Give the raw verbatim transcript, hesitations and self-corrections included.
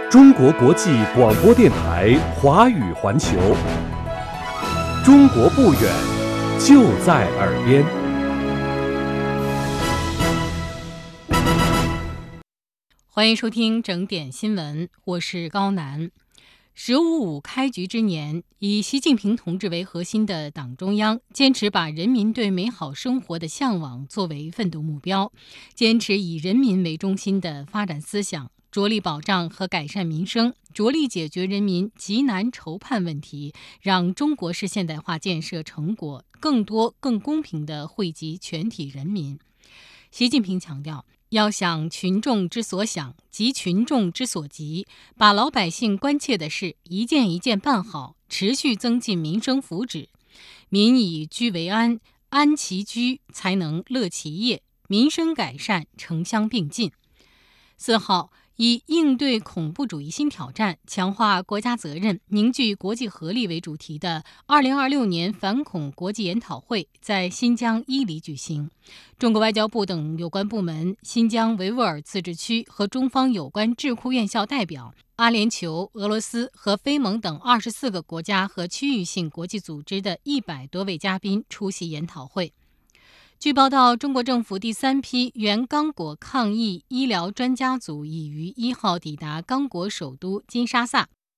中国国际广播电台华语环球，中国不远，就在耳边。 欢迎收听整点新闻，我是高楠。十五五开局之年，以习近平同志为核心的党中央坚持把人民对美好生活的向往作为奋斗目标，坚持以人民为中心的发展思想，着力保障和改善民生，着力解决人民急难愁盼问题，让中国式现代化建设成果更多更公平地惠及全体人民。习近平强调，要想群众之所想，急群众之所急，把老百姓关切的事一件一件办好，持续增进民生福祉。民以居为安，安其居才能乐其业，民生改善城乡并进。四号，以应对恐怖主义新挑战，强化国家责任，凝聚国际合力为主题的二零二六年反恐国际研讨会在新疆伊犁举行。中国外交部等有关部门、新疆维吾尔自治区和中方有关智库院校代表、阿联酋、俄罗斯和非盟等二十四个国家和区域性国际组织的一百多位嘉宾出席研讨会。据报道，中国政府第三批原刚果抗疫医疗专家组已于一号抵达刚果首都金沙萨，